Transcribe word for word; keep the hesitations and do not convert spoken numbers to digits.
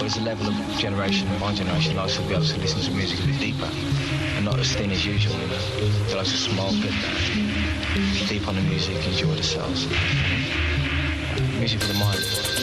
there's a level of generation, my generation likes to be able to listen to music a bit deeper and not as thin as usual, you know. They like to smoke, get down, deep on the music, enjoy themselves. Music for the mind.